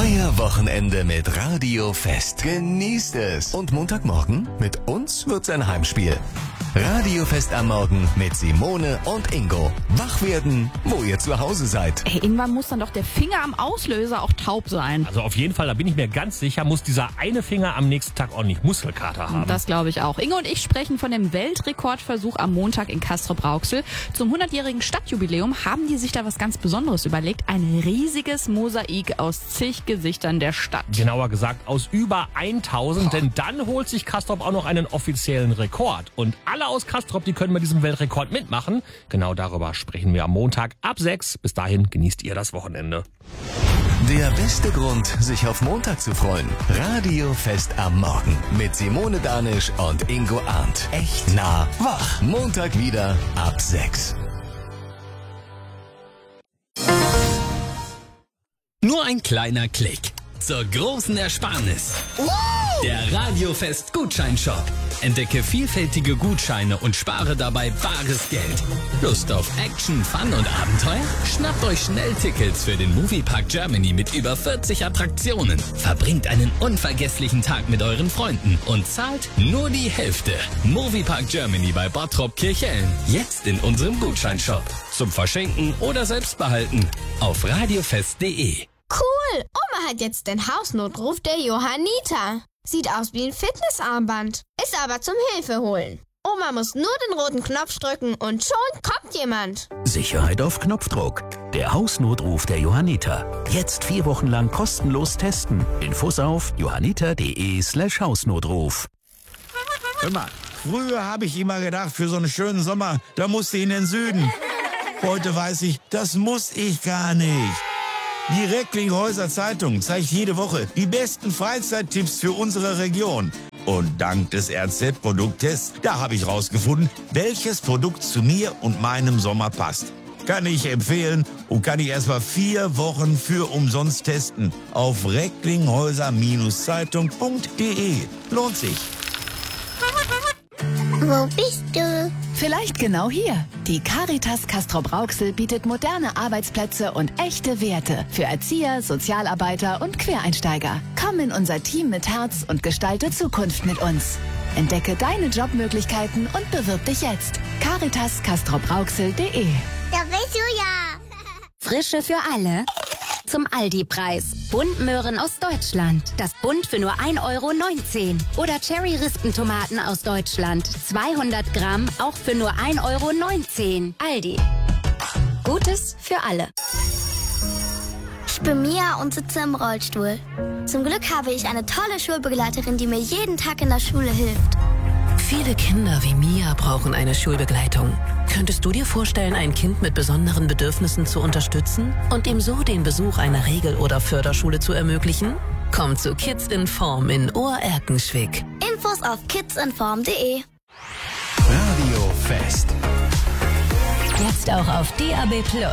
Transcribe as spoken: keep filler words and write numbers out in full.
Euer Wochenende mit Radio Fest. Genießt es. Und Montagmorgen mit uns wird's ein Heimspiel. Radio Fest am Morgen mit Simone und Ingo. Wach werden, wo ihr zu Hause seid. Ey, irgendwann muss dann doch der Finger am Auslöser auch taub sein. Also auf jeden Fall, da bin ich mir ganz sicher, muss dieser eine Finger am nächsten Tag ordentlich Muskelkater haben. Das glaube ich auch. Ingo und ich sprechen von dem Weltrekordversuch am Montag in Castrop-Rauxel. Zum hundertjährigen Stadtjubiläum haben die sich da was ganz Besonderes überlegt. Ein riesiges Mosaik aus zig Gesichtern der Stadt. Genauer gesagt aus über tausend, oh. Denn dann holt sich Castrop auch noch einen offiziellen Rekord. Und alle aus Castrop, die können bei diesem Weltrekord mitmachen. Genau darüber sprechen wir am Montag ab sechs. Bis dahin genießt ihr das Wochenende. Der beste Grund, sich auf Montag zu freuen. Radio Fest am Morgen mit Simone Danisch und Ingo Arndt. Echt nah wach. Montag wieder ab sechs. Nur ein kleiner Klick zur großen Ersparnis. Der Radiofest Gutscheinshop. Entdecke vielfältige Gutscheine und spare dabei bares Geld. Lust auf Action, Fun und Abenteuer? Schnappt euch schnell Tickets für den Moviepark Germany mit über vierzig Attraktionen. Verbringt einen unvergesslichen Tag mit euren Freunden und zahlt nur die Hälfte. Moviepark Germany bei Bottrop Kirchhellen. Jetzt in unserem Gutscheinshop. Zum Verschenken oder selbstbehalten. Auf radiofest punkt de. Cool! Oma hat jetzt den Hausnotruf der Johanniter. Sieht aus wie ein Fitnessarmband. Ist aber zum Hilfeholen. Oma muss nur den roten Knopf drücken und schon kommt jemand. Sicherheit auf Knopfdruck. Der Hausnotruf der Johanniter. Jetzt vier Wochen lang kostenlos testen. Infos auf johanniter.de slash Hausnotruf. Hör mal, früher habe ich immer gedacht, für so einen schönen Sommer, da musste ich in den Süden. Heute weiß ich, das muss ich gar nicht. Die Recklinghäuser Zeitung zeigt jede Woche die besten Freizeittipps für unsere Region. Und dank des R Z-Produkttests, da habe ich rausgefunden, welches Produkt zu mir und meinem Sommer passt. Kann ich empfehlen und kann ich erst mal vier Wochen für umsonst testen. Auf recklinghäuser Zeitung punkt de. Lohnt sich. Wo bist du? Vielleicht genau hier. Die Caritas Castrop-Rauxel bietet moderne Arbeitsplätze und echte Werte für Erzieher, Sozialarbeiter und Quereinsteiger. Komm in unser Team mit Herz und gestalte Zukunft mit uns. Entdecke deine Jobmöglichkeiten und bewirb dich jetzt. caritas castrop rauxel punkt de. Da bist du ja. Frische für alle. Zum Aldi-Preis. Buntmöhren aus Deutschland. Das Bunt für nur ein Euro neunzehn. Oder Cherry-Rispentomaten aus Deutschland. zweihundert Gramm, auch für nur ein Euro neunzehn. Aldi. Gutes für alle. Ich bin Mia und sitze im Rollstuhl. Zum Glück habe ich eine tolle Schulbegleiterin, die mir jeden Tag in der Schule hilft. Viele Kinder wie Mia brauchen eine Schulbegleitung. Könntest du dir vorstellen, ein Kind mit besonderen Bedürfnissen zu unterstützen und ihm so den Besuch einer Regel- oder Förderschule zu ermöglichen? Komm zu Kids in Form in Ohr-Erkenschwick. Infos auf kidsinform punkt de. Radio Fest. Jetzt auch auf D A B Plus.